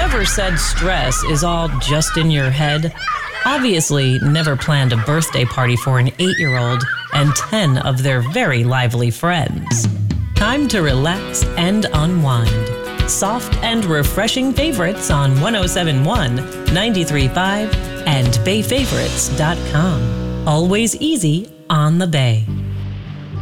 Whoever said stress is all just in your head, obviously never planned a birthday party for an 8-year-old and 10 of their very lively friends. Time to relax and unwind. Soft and refreshing favorites on 107.1, 93.5, and BayFavorites.com. Always easy on the Bay.